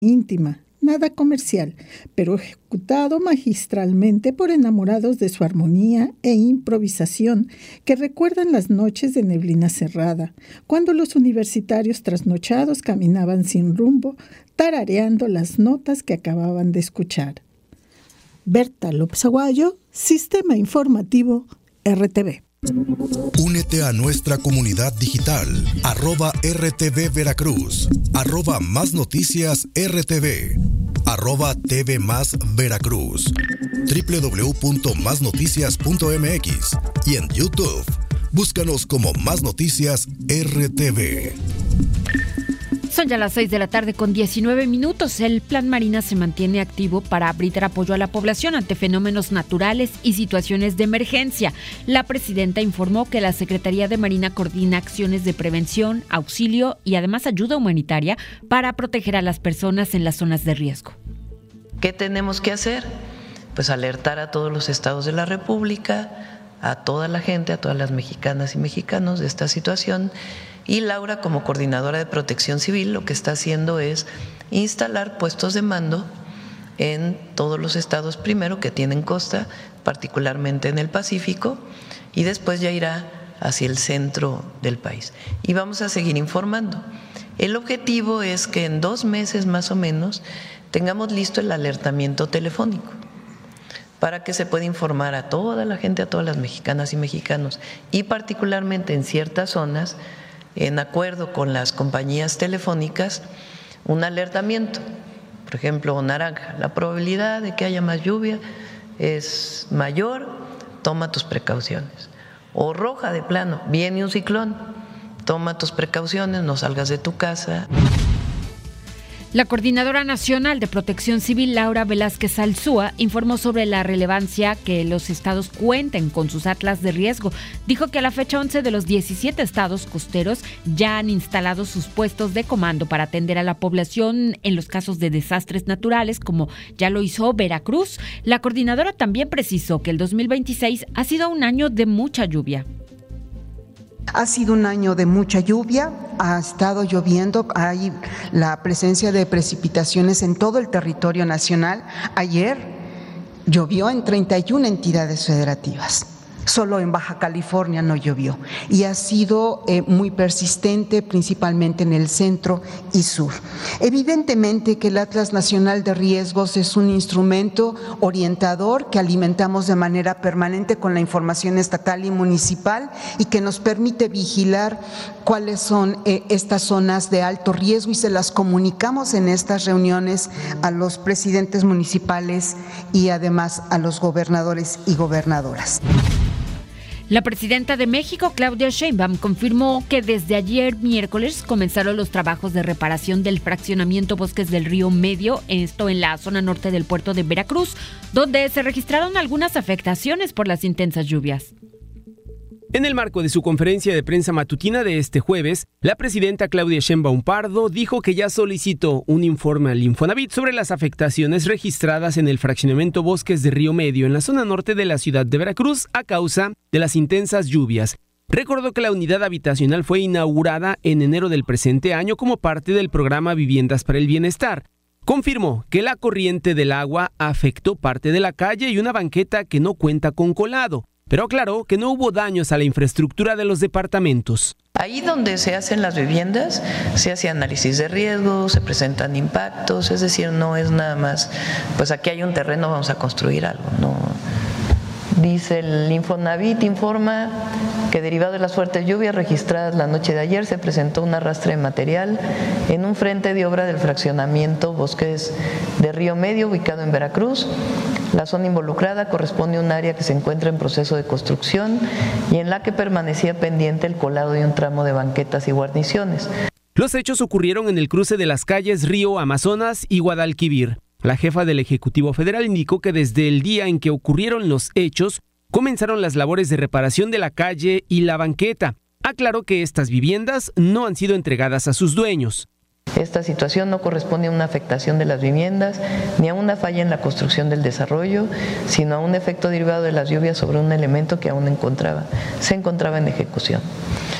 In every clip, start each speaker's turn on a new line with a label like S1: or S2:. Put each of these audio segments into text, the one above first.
S1: íntima, nada comercial, pero ejecutado magistralmente por enamorados de su armonía e improvisación, que recuerdan las noches de neblina cerrada, cuando los universitarios trasnochados caminaban sin rumbo, tarareando las notas que acababan de escuchar. Berta López Aguayo, Sistema Informativo, RTV.
S2: Únete a nuestra comunidad digital, @RTV Veracruz, @Más Noticias RTV, @TV Más Veracruz, www.masnoticias.mx y en YouTube. Búscanos como Más Noticias RTV.
S3: Son ya las 6:19 p.m. El Plan Marina se mantiene activo para brindar apoyo a la población ante fenómenos naturales y situaciones de emergencia. La presidenta informó que la Secretaría de Marina coordina acciones de prevención, auxilio y además ayuda humanitaria para proteger a las personas en las zonas de riesgo.
S4: ¿Qué tenemos que hacer? Pues alertar a todos los estados de la República, a toda la gente, a todas las mexicanas y mexicanos de esta situación. Y Laura, como coordinadora de Protección Civil, lo que está haciendo es instalar puestos de mando en todos los estados primero que tienen costa, particularmente en el Pacífico, y después ya irá hacia el centro del país. Y vamos a seguir informando. El objetivo es que en 2 meses más o menos tengamos listo el alertamiento telefónico para que se pueda informar a toda la gente, a todas las mexicanas y mexicanos, y particularmente en ciertas zonas, en acuerdo con las compañías telefónicas, un alertamiento. Por ejemplo, naranja, la probabilidad de que haya más lluvia es mayor, toma tus precauciones. O roja, de plano, viene un ciclón, toma tus precauciones, no salgas de tu casa.
S3: La Coordinadora Nacional de Protección Civil, Laura Velázquez Alzúa, informó sobre la relevancia que los estados cuenten con sus atlas de riesgo. Dijo que a la fecha 11 de los 17 estados costeros ya han instalado sus puestos de comando para atender a la población en los casos de desastres naturales, como ya lo hizo Veracruz. La coordinadora también precisó que el 2026 ha sido un año de mucha lluvia.
S5: Ha sido un año de mucha lluvia, ha estado lloviendo, hay la presencia de precipitaciones en todo el territorio nacional. Ayer llovió en 31 entidades federativas. Solo en Baja California no llovió y ha sido muy persistente, principalmente en el centro y sur. Evidentemente que el Atlas Nacional de Riesgos es un instrumento orientador que alimentamos de manera permanente con la información estatal y municipal y que nos permite vigilar cuáles son estas zonas de alto riesgo y se las comunicamos en estas reuniones a los presidentes municipales y además a los gobernadores y gobernadoras.
S3: La presidenta de México, Claudia Sheinbaum, confirmó que desde ayer miércoles comenzaron los trabajos de reparación del fraccionamiento Bosques del Río Medio, esto en la zona norte del puerto de Veracruz, donde se registraron algunas afectaciones por las intensas lluvias.
S6: En el marco de su conferencia de prensa matutina de este jueves, la presidenta Claudia Sheinbaum Pardo dijo que ya solicitó un informe al Infonavit sobre las afectaciones registradas en el fraccionamiento Bosques de Río Medio en la zona norte de la ciudad de Veracruz a causa de las intensas lluvias. Recordó que la unidad habitacional fue inaugurada en enero del presente año como parte del programa Viviendas para el Bienestar. Confirmó que la corriente del agua afectó parte de la calle y una banqueta que no cuenta con colado, pero aclaró que no hubo daños a la infraestructura de los departamentos.
S4: Ahí donde se hacen las viviendas, se hace análisis de riesgo, se presentan impactos, es decir, no es nada más, pues aquí hay un terreno, vamos a construir algo, no. Dice el Infonavit, informa que derivado de las fuertes lluvias registradas la noche de ayer se presentó un arrastre de material en un frente de obra del fraccionamiento Bosques de Río Medio ubicado en Veracruz. La zona involucrada corresponde a un área que se encuentra en proceso de construcción y en la que permanecía pendiente el colado de un tramo de banquetas y guarniciones.
S6: Los hechos ocurrieron en el cruce de las calles Río Amazonas y Guadalquivir. La jefa del Ejecutivo Federal indicó que desde el día en que ocurrieron los hechos, comenzaron las labores de reparación de la calle y la banqueta. Aclaró que estas viviendas no han sido entregadas a sus dueños.
S4: Esta situación no corresponde a una afectación de las viviendas ni a una falla en la construcción del desarrollo, sino a un efecto derivado de las lluvias sobre un elemento que aún se encontraba en ejecución.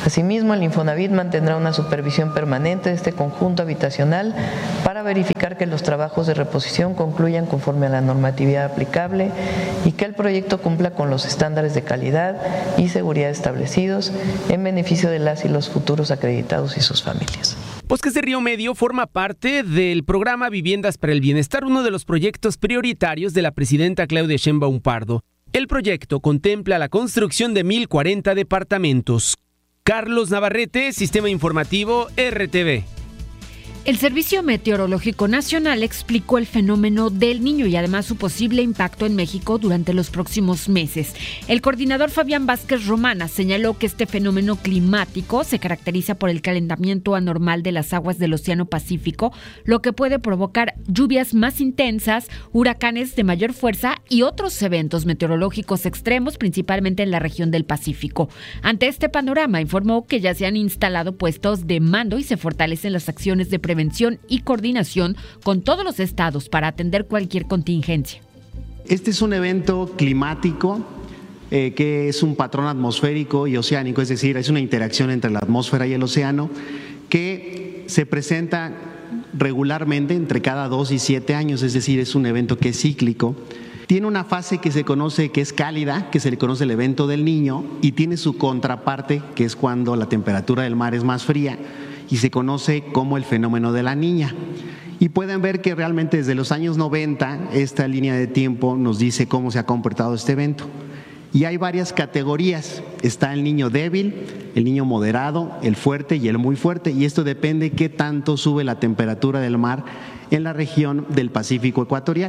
S4: Asimismo, el Infonavit mantendrá una supervisión permanente de este conjunto habitacional para verificar que los trabajos de reposición concluyan conforme a la normatividad aplicable y que el proyecto cumpla con los estándares de calidad y seguridad establecidos en beneficio de las y los futuros acreditados y sus familias.
S6: Bosques de Río Medio forma parte del programa Viviendas para el Bienestar, uno de los proyectos prioritarios de la presidenta Claudia Sheinbaum Pardo. El proyecto contempla la construcción de 1,040 departamentos. Carlos Navarrete, Sistema Informativo RTV.
S3: El Servicio Meteorológico Nacional explicó el fenómeno del Niño y además su posible impacto en México durante los próximos meses. El coordinador Fabián Vázquez Romana señaló que este fenómeno climático se caracteriza por el calentamiento anormal de las aguas del Océano Pacífico, lo que puede provocar lluvias más intensas, huracanes de mayor fuerza y otros eventos meteorológicos extremos, principalmente en la región del Pacífico. Ante este panorama, informó que ya se han instalado puestos de mando y se fortalecen las acciones de prevención y coordinación con todos los estados para atender cualquier contingencia.
S7: Este es un evento climático que es un patrón atmosférico y oceánico, es decir, es una interacción entre la atmósfera y el océano que se presenta regularmente entre cada 2 y 7 años, es decir, es un evento que es cíclico. Tiene una fase que se conoce que es cálida, que se le conoce el evento del Niño, y tiene su contraparte, que es cuando la temperatura del mar es más fría, y se conoce como el fenómeno de la Niña. Y pueden ver que realmente desde los años 90 esta línea de tiempo nos dice cómo se ha comportado este evento. Y hay varias categorías. Está el niño débil, el niño moderado, el fuerte y el muy fuerte. Y esto depende qué tanto sube la temperatura del mar en la región del Pacífico ecuatorial.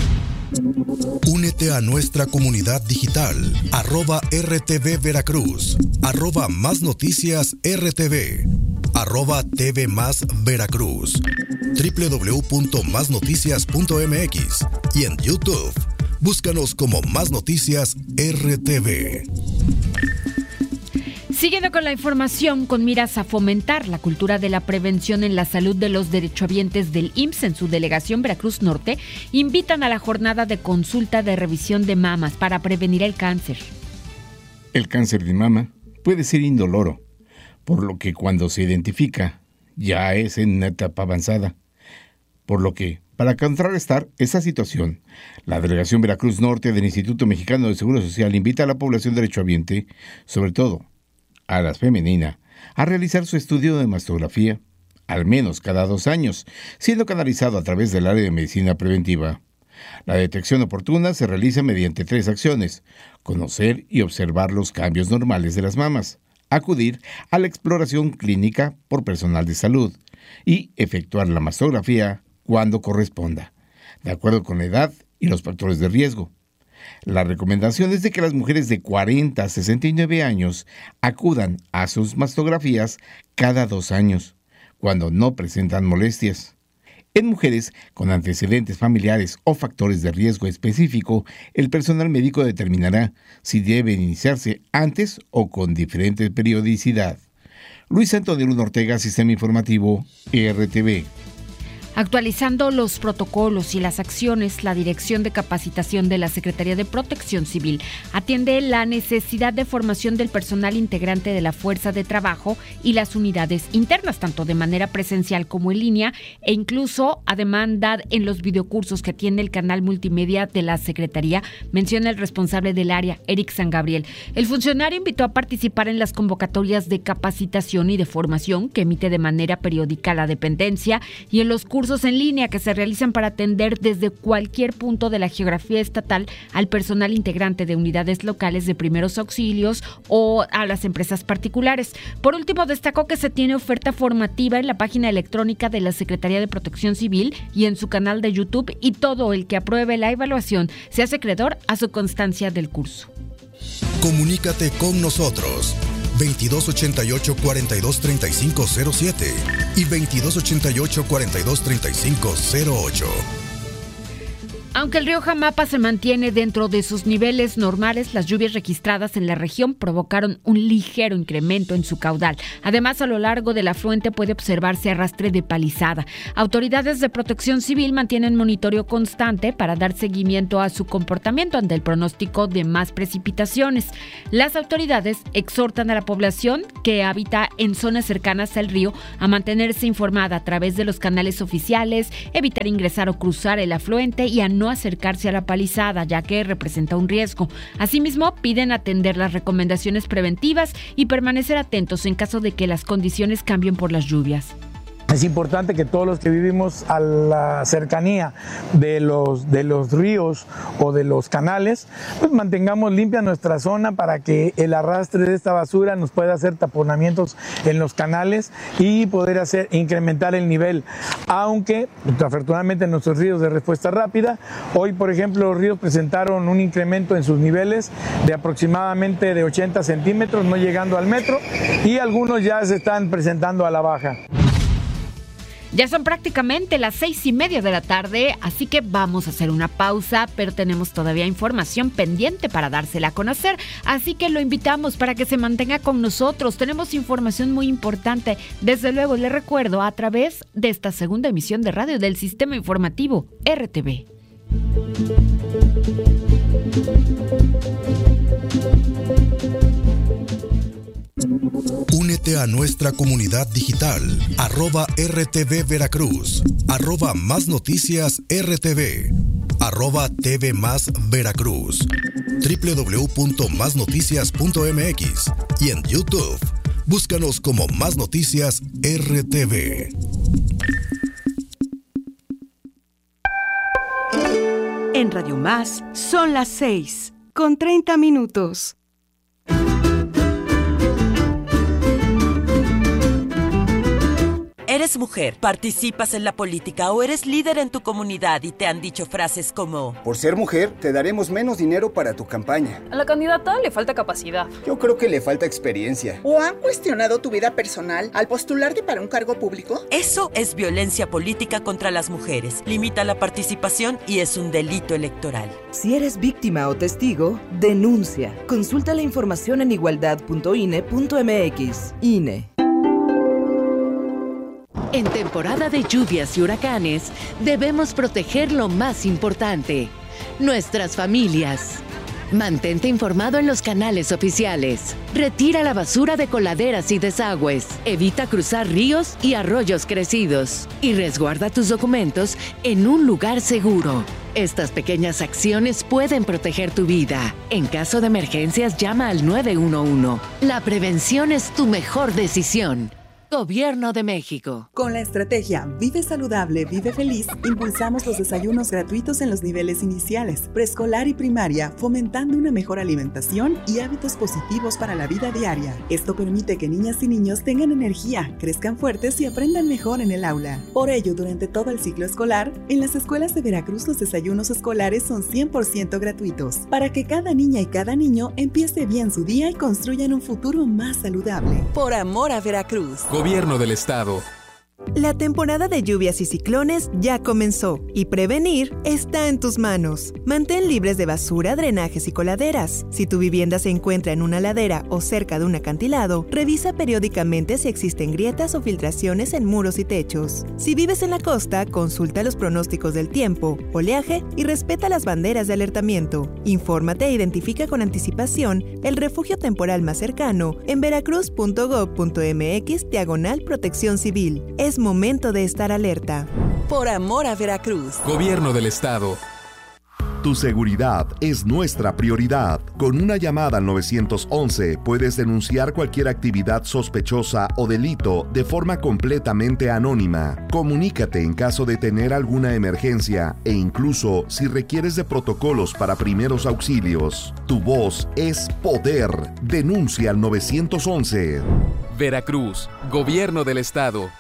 S2: Únete a nuestra comunidad digital, @RTV Veracruz, @Más Noticias RTV, @TV Más Veracruz, www.masnoticias.mx y en YouTube. Búscanos como Más Noticias RTV.
S3: Siguiendo con la información, con miras a fomentar la cultura de la prevención en la salud de los derechohabientes del IMSS en su delegación Veracruz Norte, invitan a la jornada de consulta de revisión de mamas para prevenir el cáncer.
S8: El cáncer de mama puede ser indoloro, por lo que cuando se identifica ya es en una etapa avanzada. Por lo que, para contrarrestar esta situación, la Delegación Veracruz Norte del Instituto Mexicano de Seguro Social invita a la población derechohabiente, sobre todo a la femenina, a realizar su estudio de mastografía, al menos cada 2 años, siendo canalizado a través del área de medicina preventiva. La detección oportuna se realiza mediante 3 acciones: conocer y observar los cambios normales de las mamas, acudir a la exploración clínica por personal de salud y efectuar la mastografía cuando corresponda, de acuerdo con la edad y los factores de riesgo. La recomendación es de que las mujeres de 40 a 69 años acudan a sus mastografías cada 2 años, cuando no presentan molestias. En mujeres con antecedentes familiares o factores de riesgo específico, el personal médico determinará si deben iniciarse antes o con diferente periodicidad. Luis Antonio Luna Ortega, Sistema Informativo, RTV.
S3: Actualizando los protocolos y las acciones, la Dirección de Capacitación de la Secretaría de Protección Civil atiende la necesidad de formación del personal integrante de la Fuerza de Trabajo y las unidades internas, tanto de manera presencial como en línea, e incluso a demanda en los videocursos que tiene el canal multimedia de la Secretaría, menciona el responsable del área, Eric San Gabriel. El funcionario invitó a participar en las convocatorias de capacitación y de formación que emite de manera periódica la dependencia y en los cursos en línea que se realizan para atender desde cualquier punto de la geografía estatal al personal integrante de unidades locales de primeros auxilios o a las empresas particulares. Por último, destacó que se tiene oferta formativa en la página electrónica de la Secretaría de Protección Civil y en su canal de YouTube, y todo el que apruebe la evaluación se hace acreedor a su constancia del curso.
S2: Comunícate con nosotros. 2288-423507 y 2288-423508.
S3: Aunque el río Jamapa se mantiene dentro de sus niveles normales, las lluvias registradas en la región provocaron un ligero incremento en su caudal. Además, a lo largo del afluente puede observarse arrastre de palizada. Autoridades de Protección Civil mantienen monitoreo constante para dar seguimiento a su comportamiento ante el pronóstico de más precipitaciones. Las autoridades exhortan a la población que habita en zonas cercanas al río a mantenerse informada a través de los canales oficiales, evitar ingresar o cruzar el afluente y a no acercarse a la palizada, ya que representa un riesgo. Asimismo, piden atender las recomendaciones preventivas y permanecer atentos en caso de que las condiciones cambien por las lluvias.
S9: Es importante que todos los que vivimos a la cercanía de los ríos o de los canales, pues mantengamos limpia nuestra zona para que el arrastre de esta basura nos pueda hacer taponamientos en los canales y poder incrementar el nivel. Aunque, afortunadamente, en nuestros ríos de respuesta rápida, hoy, por ejemplo, los ríos presentaron un incremento en sus niveles de aproximadamente de 80 centímetros, no llegando al metro, y algunos ya se están presentando a la baja.
S3: Ya son prácticamente las 6:30 de la tarde, así que vamos a hacer una pausa, pero tenemos todavía información pendiente para dársela a conocer, así que lo invitamos para que se mantenga con nosotros. Tenemos información muy importante, desde luego le recuerdo, a través de esta segunda emisión de radio del Sistema Informativo RTV.
S2: Únete a nuestra comunidad digital, @RTV Veracruz, @Más Noticias RTV, @TV Más Veracruz, www.masnoticias.mx y en YouTube. Búscanos como Más Noticias RTV.
S10: En Radio Más son las 6:30.
S11: Eres mujer, participas en la política o eres líder en tu comunidad y te han dicho frases como:
S12: por ser mujer, te daremos menos dinero para tu campaña.
S13: A la candidata le falta capacidad.
S12: Yo creo que le falta experiencia.
S14: ¿O han cuestionado tu vida personal al postularte para un cargo público?
S11: Eso es violencia política contra las mujeres. Limita la participación y es un delito electoral.
S15: Si eres víctima o testigo, denuncia. Consulta la información en igualdad.ine.mx. INE.
S16: En temporada de lluvias y huracanes, debemos proteger lo más importante, nuestras familias. Mantente informado en los canales oficiales. Retira la basura de coladeras y desagües. Evita cruzar ríos y arroyos crecidos. Y resguarda tus documentos en un lugar seguro. Estas pequeñas acciones pueden proteger tu vida. En caso de emergencias, llama al 911. La prevención es tu mejor decisión. Gobierno de México.
S17: Con la estrategia Vive Saludable, Vive Feliz, impulsamos los desayunos gratuitos en los niveles iniciales, preescolar y primaria, fomentando una mejor alimentación y hábitos positivos para la vida diaria. Esto permite que niñas y niños tengan energía, crezcan fuertes y aprendan mejor en el aula. Por ello, durante todo el ciclo escolar, en las escuelas de Veracruz los desayunos escolares son 100% gratuitos, para que cada niña y cada niño empiece bien su día y construyan un futuro más saludable.
S10: Por amor a Veracruz.
S18: Gobierno del Estado.
S19: La temporada de lluvias y ciclones ya comenzó y prevenir está en tus manos. Mantén libres de basura, drenajes y coladeras. Si tu vivienda se encuentra en una ladera o cerca de un acantilado, revisa periódicamente si existen grietas o filtraciones en muros y techos. Si vives en la costa, consulta los pronósticos del tiempo, oleaje y respeta las banderas de alertamiento. Infórmate e identifica con anticipación el refugio temporal más cercano en veracruz.gov.mx/protección civil. Es momento de estar alerta.
S10: Por amor a Veracruz.
S18: Gobierno del Estado.
S20: Tu seguridad es nuestra prioridad. Con una llamada al 911 puedes denunciar cualquier actividad sospechosa o delito de forma completamente anónima. Comunícate en caso de tener alguna emergencia e incluso si requieres de protocolos para primeros auxilios. Tu voz es poder. Denuncia al 911.
S18: Veracruz, Gobierno del Estado.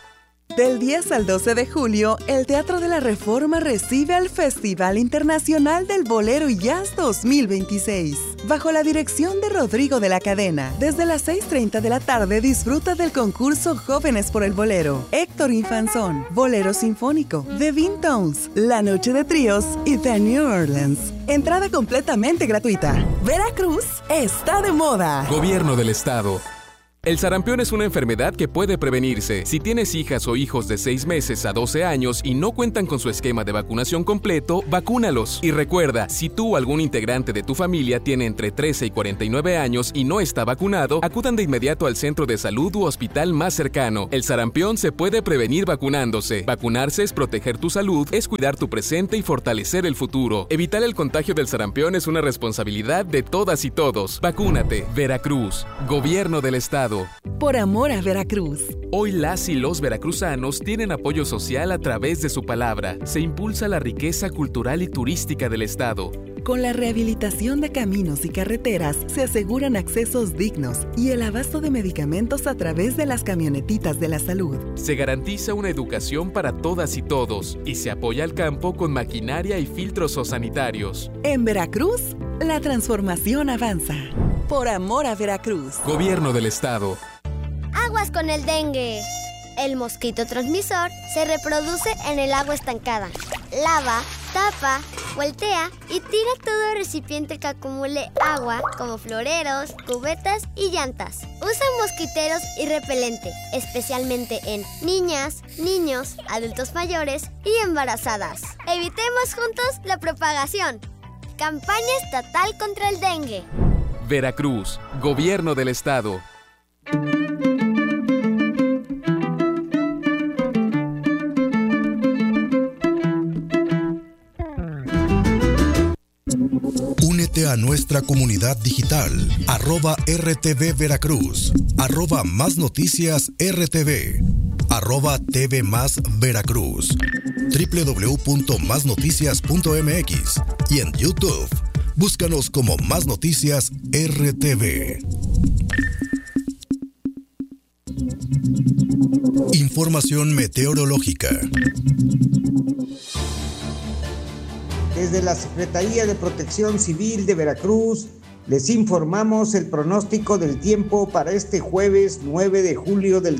S17: Del 10 al 12 de julio, el Teatro de la Reforma recibe al Festival Internacional del Bolero y Jazz 2026. Bajo la dirección de Rodrigo de la Cadena, desde las 6:30 de la tarde disfruta del concurso Jóvenes por el Bolero, Héctor Infanzón, Bolero Sinfónico, The Vintones, La Noche de Tríos y The New Orleans. Entrada completamente gratuita. Veracruz está de moda.
S18: Gobierno del Estado. El sarampión es una enfermedad que puede prevenirse. Si tienes hijas o hijos de 6 meses a 12 años y no cuentan con su esquema de vacunación completo, vacúnalos. Y recuerda, si tú o algún integrante de tu familia tiene entre 13 y 49 años y no está vacunado, acudan de inmediato al centro de salud u hospital más cercano. El sarampión se puede prevenir vacunándose. Vacunarse es proteger tu salud, es cuidar tu presente y fortalecer el futuro. Evitar el contagio del sarampión es una responsabilidad de todas y todos. Vacúnate. Veracruz. Gobierno del Estado.
S17: Por amor a Veracruz.
S18: Hoy las y los veracruzanos tienen apoyo social a través de su palabra. Se impulsa la riqueza cultural y turística del Estado.
S17: Con la rehabilitación de caminos y carreteras se aseguran accesos dignos y el abasto de medicamentos a través de las camionetitas de la salud.
S18: Se garantiza una educación para todas y todos y se apoya al campo con maquinaria y filtros sanitarios.
S17: En Veracruz, la transformación avanza. Por amor a Veracruz.
S18: Gobierno del Estado.
S21: Aguas con el dengue. El mosquito transmisor se reproduce en el agua estancada. Lava, tapa, voltea y tira todo recipiente que acumule agua, como floreros, cubetas y llantas. Usa mosquiteros y repelente, especialmente en niñas, niños, adultos mayores y embarazadas. Evitemos juntos la propagación. Campaña estatal contra el dengue.
S18: Veracruz, Gobierno del Estado.
S2: Únete a nuestra comunidad digital, @RTV Veracruz, @Más Noticias RTV, @TV Más Veracruz, www.masnoticias.mx y en YouTube. Búscanos como Más Noticias RTV. Información meteorológica.
S22: Desde la Secretaría de Protección Civil de Veracruz, les informamos el pronóstico del tiempo para este jueves 9 de julio del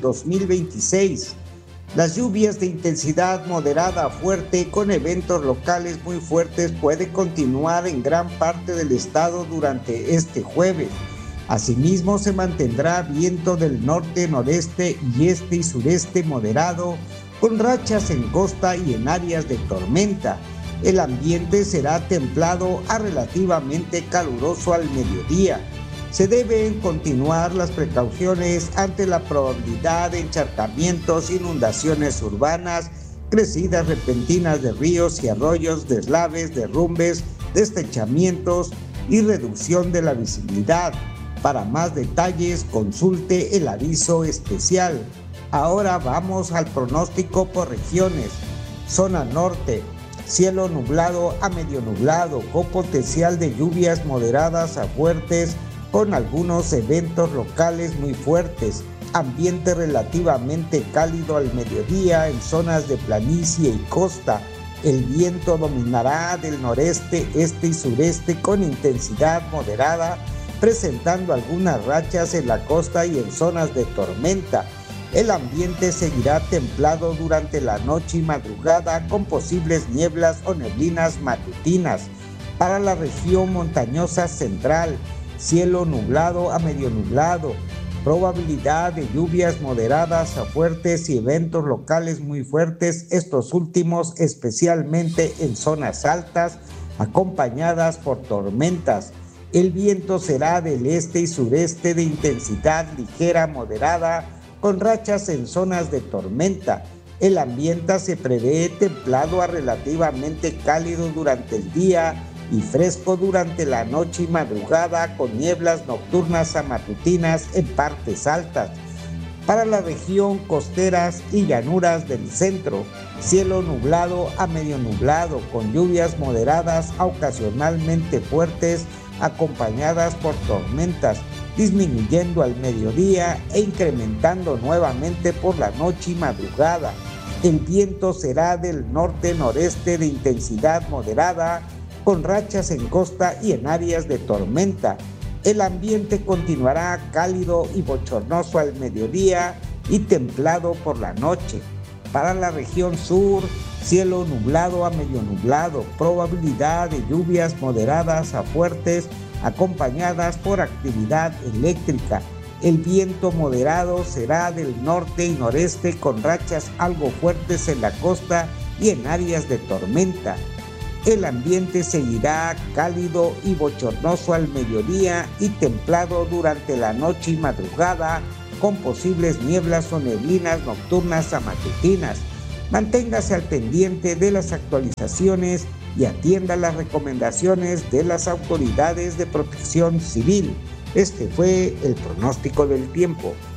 S22: 2026. Las lluvias de intensidad moderada a fuerte con eventos locales muy fuertes pueden continuar en gran parte del estado durante este jueves. Asimismo, se mantendrá viento del norte, noreste y este y sureste moderado, con rachas en costa y en áreas de tormenta. El ambiente será templado a relativamente caluroso al mediodía. Se deben continuar las precauciones ante la probabilidad de encharcamientos, inundaciones urbanas, crecidas repentinas de ríos y arroyos, deslaves, derrumbes, deslizamientos y reducción de la visibilidad. Para más detalles, consulte el aviso especial. Ahora vamos al pronóstico por regiones. Zona norte. Cielo nublado a medio nublado, con potencial de lluvias moderadas a fuertes, con algunos eventos locales muy fuertes. Ambiente relativamente cálido al mediodía en zonas de planicie y costa. El viento dominará del noreste, este y sureste con intensidad moderada, presentando algunas rachas en la costa y en zonas de tormenta. El ambiente seguirá templado durante la noche y madrugada con posibles nieblas o neblinas matutinas. Para la región montañosa central, cielo nublado a medio nublado, probabilidad de lluvias moderadas a fuertes y eventos locales muy fuertes, estos últimos especialmente en zonas altas, acompañadas por tormentas. El viento será del este y sureste de intensidad ligera moderada, con rachas en zonas de tormenta. El ambiente se prevé templado a relativamente cálido durante el día y fresco durante la noche y madrugada, con nieblas nocturnas a matutinas en partes altas. Para la región costeras y llanuras del centro, cielo nublado a medio nublado, con lluvias moderadas a ocasionalmente fuertes, acompañadas por tormentas, disminuyendo al mediodía e incrementando nuevamente por la noche y madrugada. El viento será del norte-noreste de intensidad moderada, con rachas en costa y en áreas de tormenta. El ambiente continuará cálido y bochornoso al mediodía y templado por la noche. Para la región sur, cielo nublado a medio nublado, probabilidad de lluvias moderadas a fuertes acompañadas por actividad eléctrica. El viento moderado será del norte y noreste con rachas algo fuertes en la costa y en áreas de tormenta. El ambiente seguirá cálido y bochornoso al mediodía y templado durante la noche y madrugada, con posibles nieblas o neblinas nocturnas a matutinas. Manténgase al pendiente de las actualizaciones y atienda las recomendaciones de las autoridades de protección civil. Este fue el pronóstico del tiempo.